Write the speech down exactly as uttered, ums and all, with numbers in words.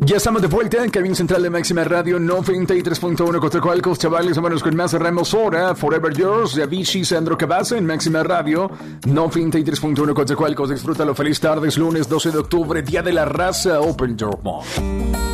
Ya estamos de vuelta en Cabina Central de Máxima Radio noventa y tres punto uno Coatzacoalcos, chavales, hermanos, con más cerramos hora. Forever Yours, de Avicii, Sandro Cavazza en Máxima Radio noventa y tres punto uno Coatzacoalcos. Disfrútalo. Feliz tardes, lunes doce de octubre, Día de la Raza. Open Door Mall.